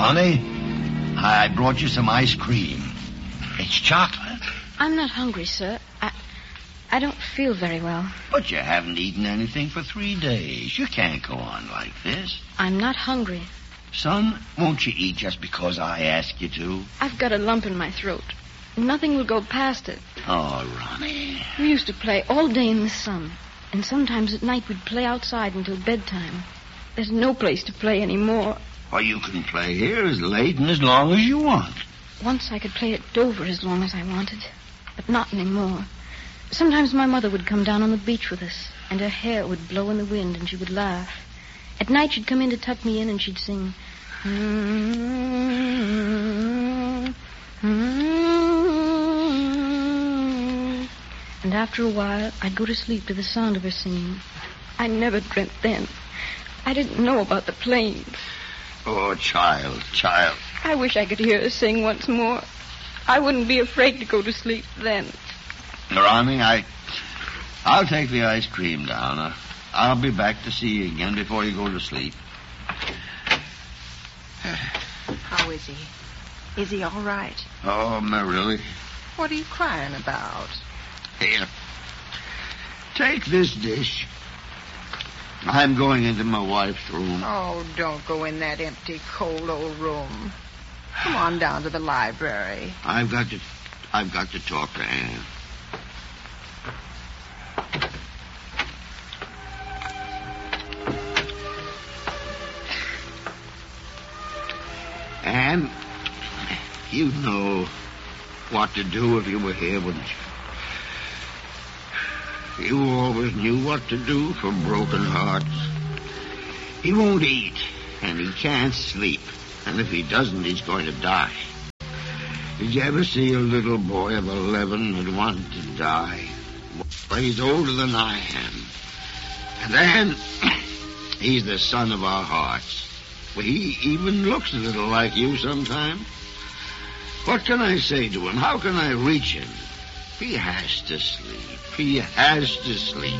Ronnie, I brought you some ice cream. It's chocolate. I'm not hungry, sir. I don't feel very well. But you haven't eaten anything for 3 days. You can't go on like this. I'm not hungry. Son, won't you eat just because I ask you to? I've got a lump in my throat. Nothing will go past it. Oh, Ronnie. We used to play all day in the sun. And sometimes at night we'd play outside until bedtime. There's no place to play anymore. Well, you can play here as late and as long as you want. Once I could play at Dover as long as I wanted. But not anymore. Sometimes my mother would come down on the beach with us, and her hair would blow in the wind, and she would laugh. At night she'd come in to tuck me in, and she'd sing. And after a while, I'd go to sleep to the sound of her singing. I never dreamt then. I didn't know about the planes. Oh, child. I wish I could hear her sing once more. I wouldn't be afraid to go to sleep then. Ronnie, I'll take the ice cream down. I'll be back to see you again before you go to sleep. How is he? Is he all right? Oh, Marily. What are you crying about? Here. Take this dish. I'm going into my wife's room. Oh, don't go in that empty, cold old room. Come on down to the library. I've got to talk to Anne. Anne, you'd know what to do if you were here, wouldn't you? You always knew what to do for broken hearts. He won't eat, and he can't sleep. And if he doesn't, he's going to die. Did you ever see a little boy of 11 that wanted to die? Well, he's older than I am. And then, he's the son of our hearts. Well, he even looks a little like you sometimes. What can I say to him? How can I reach him? He has to sleep. He has to sleep.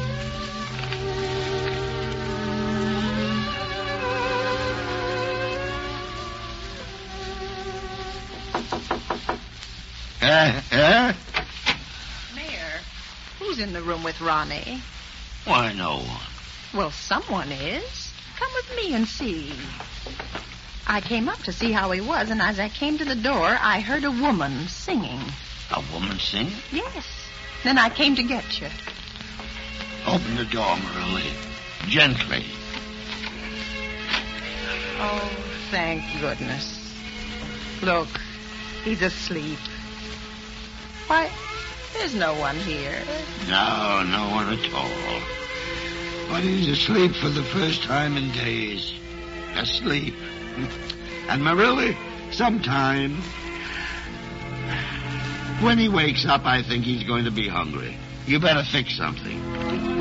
Mayor, who's in the room with Ronnie? Why, no one. Well, someone is. Come with me and see. I came up to see how he was, and as I came to the door, I heard a woman singing. A woman singing? Yes. Then I came to get you. Open the door, Marily. Gently. Oh, thank goodness. Look, he's asleep. Why, there's no one here. No, no one at all. But he's asleep for the first time in days. Asleep. And Marily, sometime, when he wakes up, I think he's going to be hungry. You better fix something.